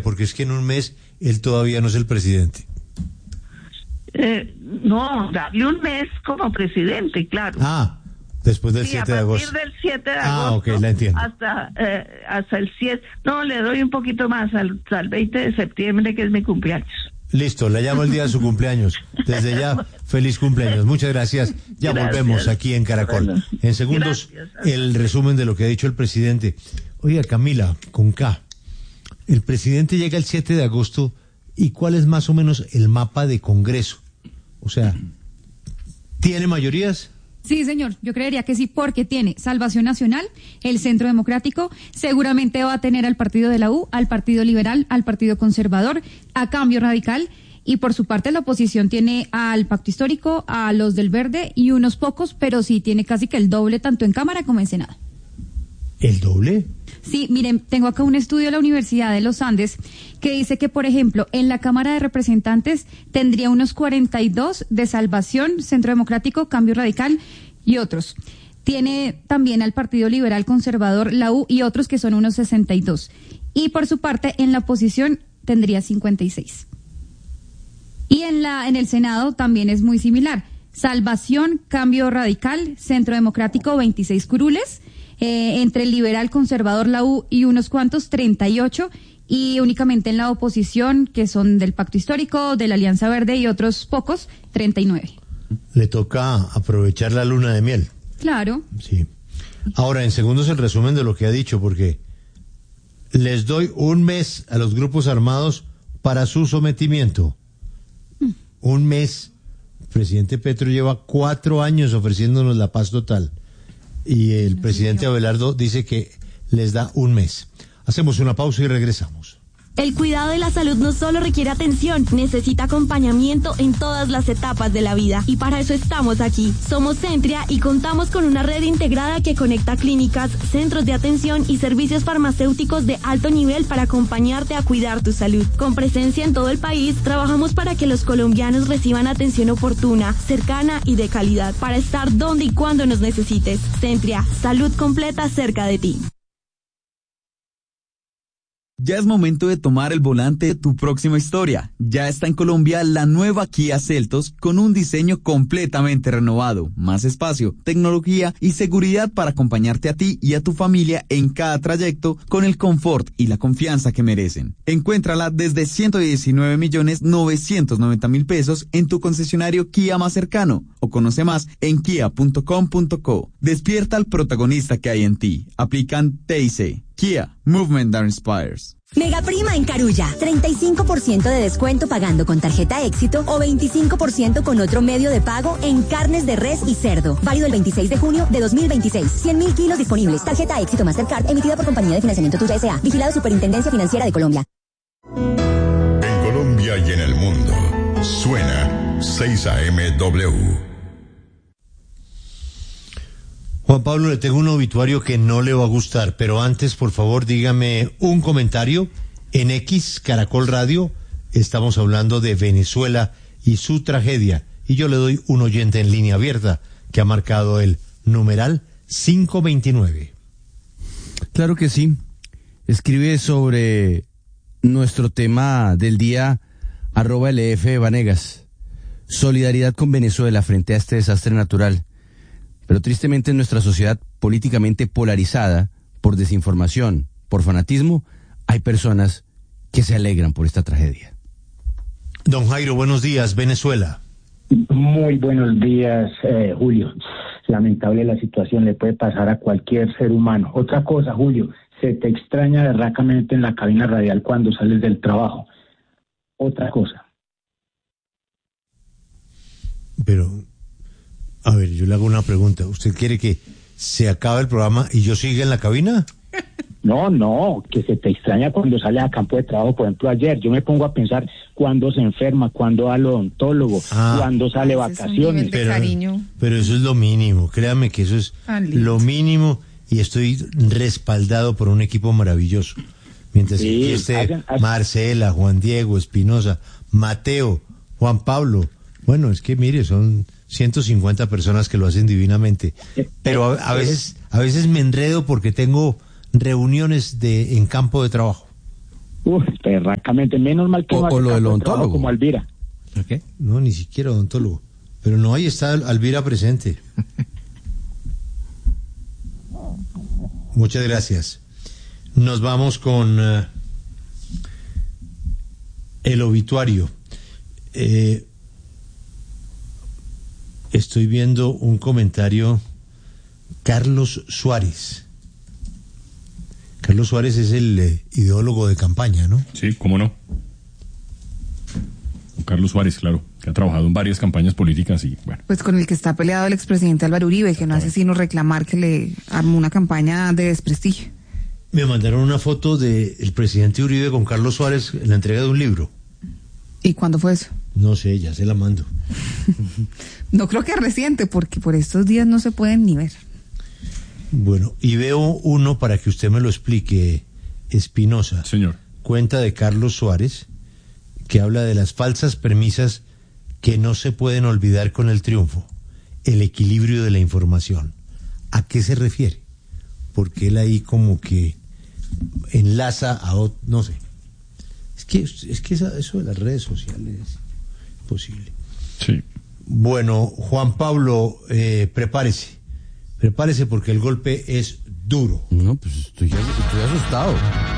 Porque es que en un mes él todavía no es el presidente. No, darle un mes como presidente, claro. Después del 7 de agosto. A partir del 7 de agosto. Ok, la entiendo. Hasta el 7. No, le doy un poquito más al 20 de septiembre, que es mi cumpleaños. Listo, le llamo el día de su cumpleaños. Desde ya, feliz cumpleaños. Muchas gracias. Ya volvemos aquí en Caracol. Bueno, en segundos, el resumen de lo que ha dicho el presidente. Oiga, Camila, con K. El presidente llega el 7 de agosto, ¿y cuál es más o menos el mapa de Congreso? O sea, ¿tiene mayorías? Sí, señor, yo creería que sí, porque tiene Salvación Nacional, el Centro Democrático, seguramente va a tener al partido de la U, al Partido Liberal, al Partido Conservador, a Cambio Radical, y por su parte la oposición tiene al Pacto Histórico, a los del Verde y unos pocos, pero sí tiene casi que el doble tanto en Cámara como en Senado. ¿El doble? Sí, miren, tengo acá un estudio de la Universidad de los Andes que dice que, por ejemplo, en la Cámara de Representantes tendría unos 42 de Salvación, Centro Democrático, Cambio Radical y otros. Tiene también al Partido Liberal Conservador, la U y otros que son unos 62. Y por su parte, en la oposición tendría 56. Y en el Senado también es muy similar. Salvación, Cambio Radical, Centro Democrático, 26 curules. Entre el Liberal Conservador, la U y unos cuantos, 38, y únicamente en la oposición, que son del Pacto Histórico, de la Alianza Verde y otros pocos, 39. Le toca aprovechar la luna de miel. Claro. Sí. Ahora, en segundos el resumen de lo que ha dicho, porque les doy un mes a los grupos armados para su sometimiento. Un mes. El presidente Petro lleva 4 años ofreciéndonos la paz total. Y el presidente Abelardo dice que les da un mes. Hacemos una pausa y regresamos. El cuidado de la salud no solo requiere atención, necesita acompañamiento en todas las etapas de la vida. Y para eso estamos aquí. Somos Centria y contamos con una red integrada que conecta clínicas, centros de atención y servicios farmacéuticos de alto nivel para acompañarte a cuidar tu salud. Con presencia en todo el país, trabajamos para que los colombianos reciban atención oportuna, cercana y de calidad, para estar donde y cuando nos necesites. Centria, salud completa cerca de ti. Ya es momento de tomar el volante de tu próxima historia. Ya está en Colombia la nueva Kia Seltos con un diseño completamente renovado, más espacio, tecnología y seguridad para acompañarte a ti y a tu familia en cada trayecto con el confort y la confianza que merecen. Encuéntrala desde 119.990.000 pesos en tu concesionario Kia más cercano o conoce más en kia.com.co. Despierta al protagonista que hay en ti. Aplican TIC. Kia, Movement that Inspires. Mega Prima en Carulla, 35% de descuento pagando con tarjeta Éxito o 25% con otro medio de pago en carnes de res y cerdo. Válido el 26 de junio de 2026. 100.000 kilos disponibles. Tarjeta Éxito Mastercard emitida por Compañía de Financiamiento Tuya S.A. Vigilado Superintendencia Financiera de Colombia. En Colombia y en el mundo, suena 6 AMW. Juan Pablo, le tengo un obituario que no le va a gustar, pero antes, por favor, dígame un comentario. En X, Caracol Radio, estamos hablando de Venezuela y su tragedia, y yo le doy un oyente en línea abierta que ha marcado el numeral 529. Claro que sí. Escribe sobre nuestro tema del día @LF Vanegas. Solidaridad con Venezuela frente a este desastre natural. Pero tristemente en nuestra sociedad políticamente polarizada por desinformación, por fanatismo, hay personas que se alegran por esta tragedia. Don Jairo, buenos días, Venezuela. Muy buenos días, Julio. Lamentable la situación, le puede pasar a cualquier ser humano. Otra cosa, Julio, se te extraña berracamente en la cabina radial cuando sales del trabajo. Otra cosa. Pero... a ver, yo le hago una pregunta. ¿Usted quiere que se acabe el programa y yo siga en la cabina? No, que se te extraña cuando sales a campo de trabajo. Por ejemplo, ayer yo me pongo a pensar cuándo se enferma, cuándo va al odontólogo, cuándo sale vacaciones. Pero eso es lo mínimo, créame que eso es lo mínimo y estoy respaldado por un equipo maravilloso. Mientras que aquí esté Marcela, Juan Diego, Espinosa, Mateo, Juan Pablo. Bueno, es que mire, son 150 personas que lo hacen divinamente, pero a veces me enredo porque tengo reuniones en campo de trabajo. Perracamente, menos mal que O- no o hace lo del tanto odontólogo. trabajo como Alvira. ¿Qué? No, ni siquiera odontólogo. Pero no, ahí está Alvira presente. Muchas gracias. Nos vamos con el obituario. Estoy viendo un comentario. Carlos Suárez. Carlos Suárez es el ideólogo de campaña, ¿no? Sí, cómo no. Carlos Suárez, claro, que ha trabajado en varias campañas políticas y bueno. Pues con el que está peleado el expresidente Álvaro Uribe, que no hace sino reclamar que le armó una campaña de desprestigio. Me mandaron una foto del presidente Uribe con Carlos Suárez en la entrega de un libro. ¿Y cuándo fue eso? No sé, ya se la mando. No creo que es reciente, porque por estos días no se pueden ni ver. Bueno, y veo uno para que usted me lo explique, Espinosa. Señor. Cuenta de Carlos Suárez, que habla de las falsas premisas que no se pueden olvidar con el triunfo, el equilibrio de la información. ¿A qué se refiere? Porque él ahí como que enlaza a otro, no sé. Es que eso de las redes sociales es imposible. Sí. Bueno, Juan Pablo, prepárese porque el golpe es duro. No, pues estoy asustado.